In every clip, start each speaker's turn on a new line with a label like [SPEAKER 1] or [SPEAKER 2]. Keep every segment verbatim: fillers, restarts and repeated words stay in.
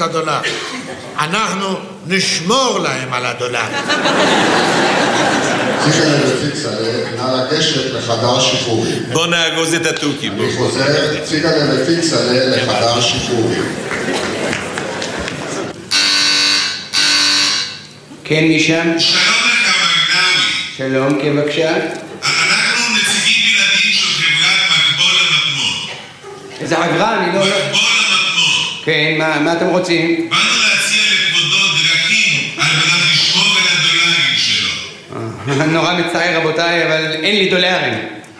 [SPEAKER 1] הדולר. אנחנו נשמור להם על הדולר.
[SPEAKER 2] ציגלה ופיקסלה, נא לגשת לחדר שחרורים.
[SPEAKER 3] בוא נאגוז את התוכי.
[SPEAKER 2] אני חוזר, ציגלה ופיקסלה לחדר שחרורים.
[SPEAKER 4] כן, משם?
[SPEAKER 5] שלום לך מגנאווי.
[SPEAKER 4] שלום, כן, בבקשה.
[SPEAKER 5] אנחנו נציגים בלעדיים של חברת מקבול המטמון.
[SPEAKER 4] איזה חברה? אני לא...
[SPEAKER 5] מקבול המטמון.
[SPEAKER 4] כן, מה, מה אתם רוצים?
[SPEAKER 5] באנו להציע לכבודו דרכים על מנת לשמור על הדולרים שלו.
[SPEAKER 4] נורא מצטער רבותיי, אבל אין לי דולרים.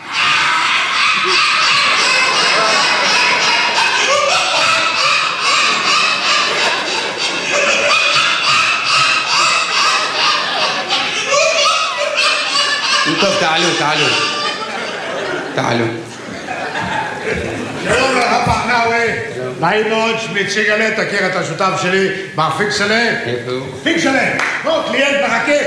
[SPEAKER 4] טוב, תעלו, תעלו. תעלו.
[SPEAKER 1] שלום לך פרנאווי. נעים מאוד, שמי ציגלה, תכיר את השותף שלי, מר פיקסלה.
[SPEAKER 4] איפה הוא?
[SPEAKER 1] פיקסלה, בוא, קליינט מחכה.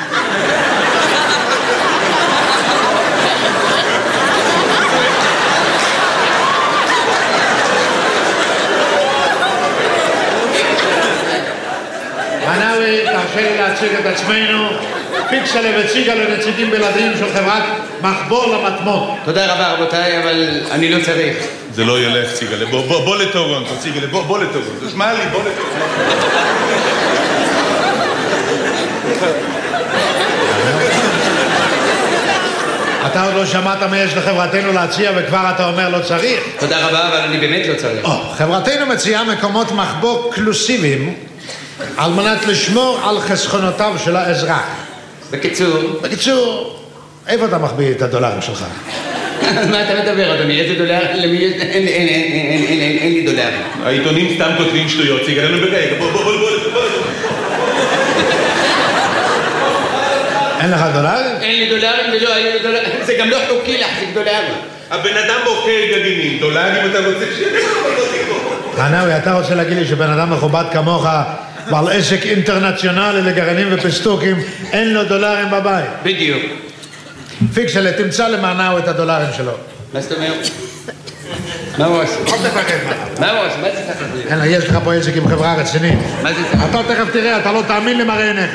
[SPEAKER 1] פרנאווי, תרשה לי להציג את עצמנו. פיקסלה וציגלה נציגים בלעדיים של חברת מחבול המטמון.
[SPEAKER 4] תודה רבה רבותיי, אבל אני לא צריך.
[SPEAKER 3] זה לא ילך, ציגלה. בוא, בוא, בוא לטורונטו, ציגלה. בוא, בוא לטורונטו. שמע לי, בוא לטורונטו.
[SPEAKER 1] אתה עוד לא שמעת מה יש לחברתנו להציע וכבר אתה אומר לא צריך?
[SPEAKER 4] תודה רבה, אבל אני באמת לא צריך.
[SPEAKER 1] Oh, חברתנו מציעה מקומות מחבוא קלוסיביים על מנת לשמור על חסכונותיו של האזרח.
[SPEAKER 4] בקיצור...
[SPEAKER 1] בקיצור, איפה אתה מחביא את הדולרים שלך?
[SPEAKER 4] מה אתה מדבר, אדוני? איזה דולר? למי יש... אין, אין, אין, אין, אין, אין לי דולרים.
[SPEAKER 3] העיתונים סתם כותבים שטויות, ציגלה, נו ברגע. בוא, בוא, בוא, בוא.
[SPEAKER 1] אין לך דולרים?
[SPEAKER 4] אין לי דולרים ולא היו לי דולרים. זה גם לא חוקי להחזיק דולרים.
[SPEAKER 3] הבן אדם מוכר גרעינים, דולרים אתה רוצה ש...
[SPEAKER 1] פרנאווי, אתה רוצה להגיד לי שבן אדם מכובד כמוך בעל עסק אינטרנציונלי לגרעינים ופסטוקים אין לו דולרים בבית?
[SPEAKER 4] בדיוק.
[SPEAKER 1] פיקסלה, תמצא למענאווי את הדולרים שלו.
[SPEAKER 4] מה זאת אומרת? מה הוא עושה?
[SPEAKER 1] אל תפחד.
[SPEAKER 4] מה הוא עושה? מה זה תפחד?
[SPEAKER 1] אין, יש לך פה עסק עם חברה רצינית.
[SPEAKER 4] מה זה תפחד?
[SPEAKER 1] אתה תכף תראה, אתה לא תאמין למראה עיניך.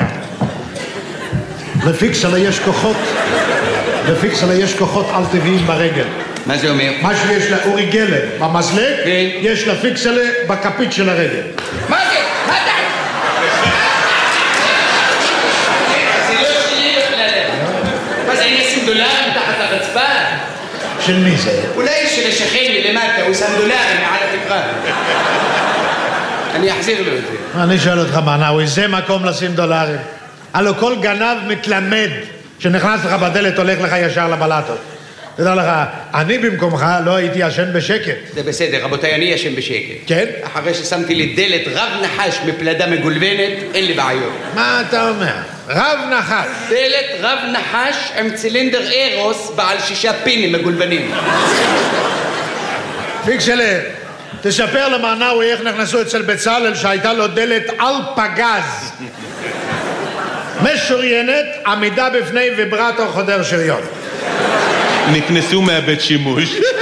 [SPEAKER 1] לפיקסלה יש כוחות, לפיקסלה יש כוחות על טבעיים ברגל.
[SPEAKER 4] מה זה אומר?
[SPEAKER 1] מה שיש לאורי גלר במזלג,
[SPEAKER 4] כן.
[SPEAKER 1] יש לפיקסלה בכפית של הרגל.
[SPEAKER 4] מה זה? מה אתה? זה לא שלי בכלל. מה זה, אני אשים דולרים תחת הרצפה?
[SPEAKER 1] של מי זה?
[SPEAKER 4] אולי של השכן מלמטה, הוא שם דולרים מעל התקרה. אני אחזיר לו את זה.
[SPEAKER 1] אני שואל אותך, מנאווי, זה מקום לשים דולרים? הלוא כל גנב מתלמד שנכנס לך בדלת הולך לך ישר לבלטות. תדע לך, אני במקומך לא הייתי ישן בשקט.
[SPEAKER 4] זה בסדר, רבותיי, אני ישן בשקט.
[SPEAKER 1] כן?
[SPEAKER 4] אחרי ששמתי לי דלת רב נחש מפלדה מגולבנת, אין לי בעיות.
[SPEAKER 1] מה אתה אומר? רב נחש.
[SPEAKER 4] דלת רב נחש עם צילינדר אירוס בעל שישה פינים מגולבנים.
[SPEAKER 1] פיקסלה, תספר למענאווי איך נכנסו אצל בצלאל שהייתה לו דלת על פגז. משוריינת, עמידה בפני ויברטור חודר שריון.
[SPEAKER 3] נכנסו מהבית שימוש.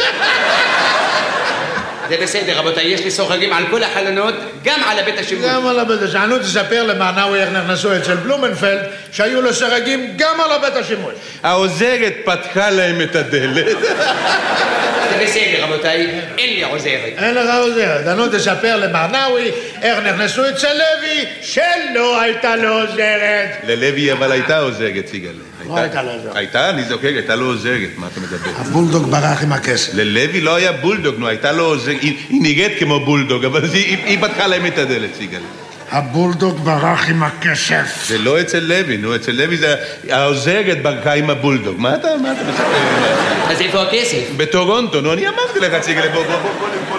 [SPEAKER 4] זה בסדר, רבותיי, יש לי סוחרים על כל החלונות, גם על הבית השימוש.
[SPEAKER 1] גם על הבית השימוש. אני תספר למענאווי איך נכנסו אצל בלומנפלד, שהיו לו סרגים גם על הבית השימוש.
[SPEAKER 3] העוזרת פתחה להם את הדלת.
[SPEAKER 4] זה בסדר, רבותיי, אין לי עוזרת.
[SPEAKER 1] אין לך עוזרת. אני תספר למענאווי איך נכנסו אצל לוי, שלא הייתה לו עוזרת.
[SPEAKER 3] ללוי אבל הייתה עוזרת, ציגלה.
[SPEAKER 1] לא הייתה לו עוזרת.
[SPEAKER 3] הייתה, אני זוכר, הייתה לו עוזרת, מה אתה מדבר?
[SPEAKER 1] הבולדוג ברח עם הכסף.
[SPEAKER 3] ללוי לא היה בולדוג, נו, הייתה לו עוזרת, היא נראית כמו בולדוג, אבל היא פתחה להם את הדלת, ציגלה.
[SPEAKER 1] הבולדוג ברח עם הכסף.
[SPEAKER 3] זה לא אצל לוי, נו, אצל לוי זה העוזרת ברחה עם הבולדוג. מה אתה, מה אתה מספר?
[SPEAKER 4] אז איפה הכסף?
[SPEAKER 3] בטורונטו, נו, אני אמרתי לך, ציגלה, בוא, בוא, בוא, בוא, בוא.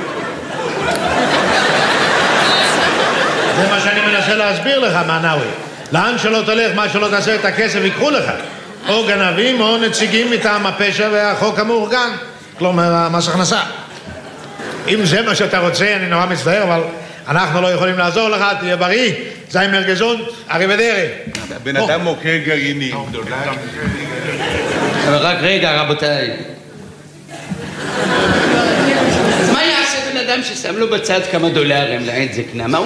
[SPEAKER 1] זה מה שאני מנסה להסביר לך, מענאווי. לאן שלא תלך, מה שלא תעשה את הכסף, ייקחו לך. או גנבים או נציגים מטעם הפשע והחוק המאורגן. כלומר, מס הכנסה. אם זה מה שאתה רוצה, אני נורא מצטער, אבל אנחנו לא יכולים לעזור לך, תהיה בריא. זיימר גזונט, אריבדרי.
[SPEAKER 3] בן אדם מוכר גרעינים.
[SPEAKER 4] אבל רק רגע, רבותיי. אז מה יעשה בן אדם ששם לו בצד כמה דולרים לעת זקנה?